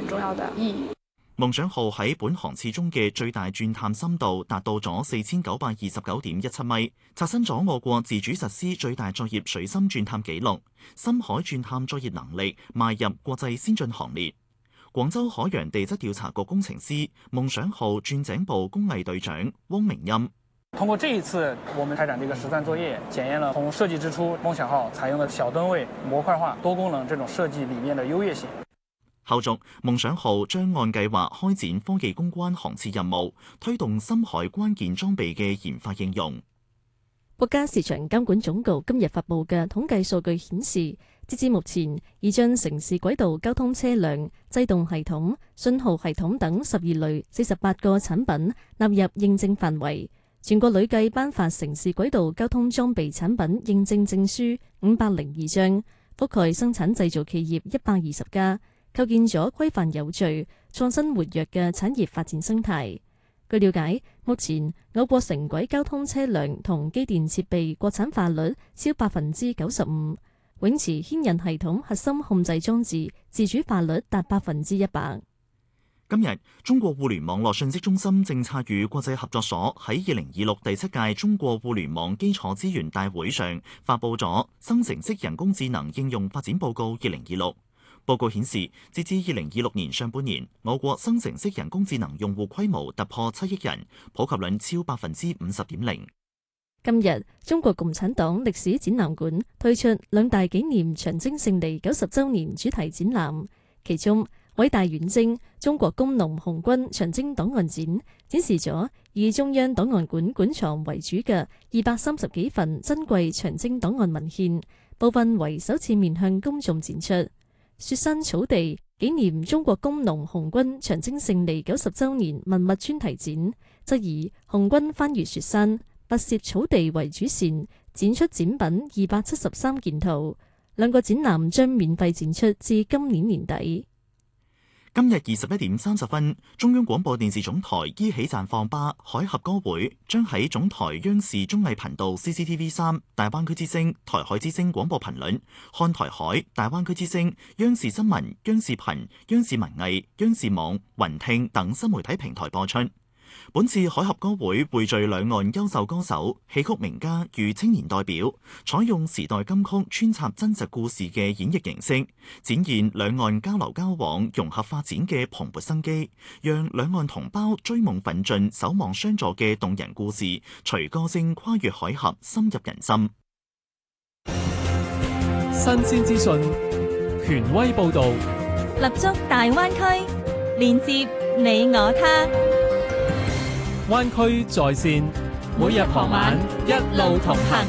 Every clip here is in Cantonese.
重要的意義。 夢想號喺本航次中嘅最大鑽探深度達到咗4929.17米，刷新咗我國自主實施最大作業水深鑽探紀錄，深海鑽探作業能力邁入國際先進行列。廣州海洋地質調查局工程師、夢想號鑽井部工藝隊長汪明鑫。 通過這一次我們開展這個實戰作業，檢驗了從設計之初夢想號採用的小噸位模塊化多功能這種設計理念的優越性。 後續，夢想號將按計劃開展科技攻關航次任務，推動深海關鍵裝備嘅研發應用。 國家市場監管總局今日發布嘅統計數據顯示，截至目前，已將城市軌道交通車輛、制動系統、信號系統等12類48個產品納入認證範圍。全國累計頒發城市軌道交通裝備產品認證證書502張，覆蓋生產製造企業120家。構建咗規範有序、創新活躍嘅產業發展生態。據了解，目前我國城軌交通車輛同機電設備國產化率超95%，永磁牽引系統核心控制裝置自主化率達100%。 今日，中國互聯網絡信息中心政策與國際合作所喺2026第7屆中國互聯網基礎資源大會上發布咗《生成式人工智能應用發展報告2026》。報告顯示，截至2026年上半年，我國生成式人工智能用戶規模突破7億人，普及率超50.0%。 今日，中國共產黨歷史展覽館推出兩大紀念長征勝利90週年主題展覽，其中偉大遠征中國工農紅軍長征檔案展展示咗以中央檔案館館藏為主嘅230幾份珍貴長征檔案文獻，部分為首次面向公眾展出。雪山草地紀念中國工農紅軍長征勝利90週年文物專題展，則以紅軍翻越雪山、跋涉草地為主線，展出展品273件圖。兩個展覽將免費展出至今年年底。 今日21:30，中央廣播電視總台依起綻放吧海峽歌會將喺總台央視綜藝頻道 CCTV3、大灣區之聲、台海之聲廣播頻率、看台海、大灣區之聲、央視新聞、央視頻、央視文藝、央視網、雲聽等新媒體平台播出。本次海峽歌會匯聚兩岸優秀歌手、戲曲名家與青年代表，採用時代金曲穿插真實故事嘅演繹形式，展現兩岸交流交往、融合發展嘅蓬勃生機，讓兩岸同胞追夢奮進、守望相助嘅動人故事，隨歌聲跨越海峽，深入人心。 新鮮資訊，權威報導， 立足大灣區，連接你我他。 灣區在線，每日傍晚一路同行。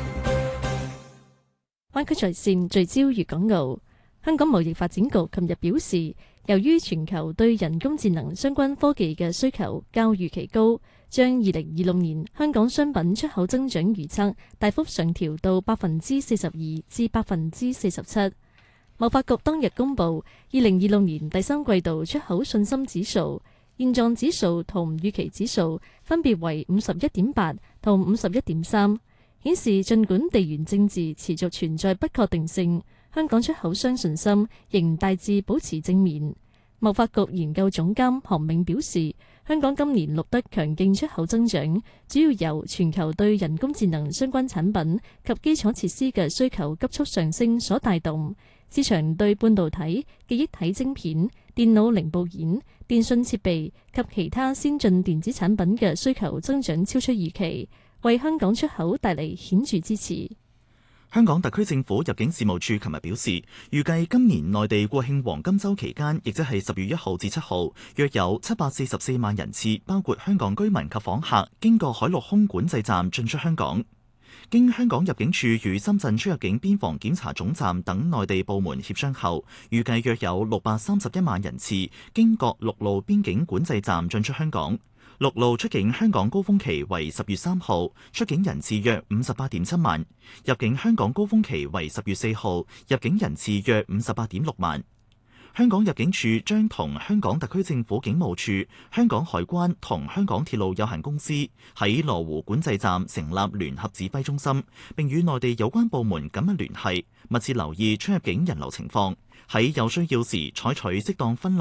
灣區在線聚焦粵港澳。香港貿易發展局琴日表示，由於全球對人工智能相關科技嘅需求較預期高，將2026年香港商品出口增長預測大幅上調到42%至47%。貿發局當日公布2026年第三季度出口信心指數、現狀指數同預期指數分別為51.8同51.3，顯示儘管地緣政治持續存在不確定性，香港出口商信心仍大致保持正面。貿發局研究總監韓銘表示，香港今年錄得強勁出口增長，主要由全球對人工智能相關產品及基礎設施嘅需求急速上升所帶動。市場對半導體、記憶體晶片、電腦零部件、電信設備及其他先進電子產品嘅需求增長超出預期，為香港出口帶嚟顯著支持。 香港特區政府入境事務處琴日表示，預計今年內地國慶黃金週期間，亦即係10月1號至7號，約有744萬人次，包括香港居民及訪客，經過海陸空管制站進出香港。經香港入境處與深圳出入境邊防檢查總站等內地部門協商後，預計約有631萬人次經各陸路邊境管制站進出香港。陸路出境香港高峰期為10月3號，出境人次約58.7萬；入境香港高峰期為10月4號，入境人次約58.6萬。香港入境處將同香港特區政府警務處、香港海關同香港鐵路有限公司喺羅湖管制站成立聯合指揮中心，並與內地有關部門緊密聯繫，密切留意出入境人流情況，喺有需要時採取適當分流